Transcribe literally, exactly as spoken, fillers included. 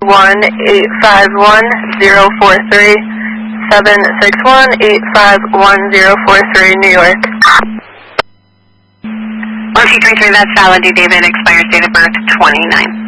one eight five one zero four three, seven six one eight five one zero four three, New York. one two three three, that's valid, David, expires date of birth twenty-nine.